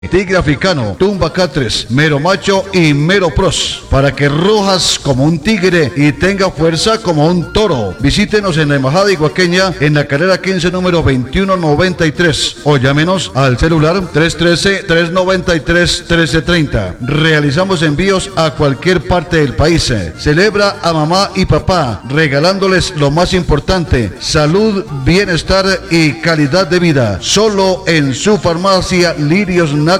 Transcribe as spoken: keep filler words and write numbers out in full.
Tigre africano, tumba catres, mero macho y mero pros, para que rujas como un tigre y tenga fuerza como un toro. Visítenos en la Embajada Iguaqueña, en la carrera quince, número veintiuno noventa y tres, o llámenos al celular tres uno tres, tres nueve tres, uno tres tres cero. Realizamos envíos a cualquier parte del país. Celebra a mamá y papá, regalándoles lo más importante: salud, bienestar y calidad de vida. Solo en su farmacia Lirios Natural.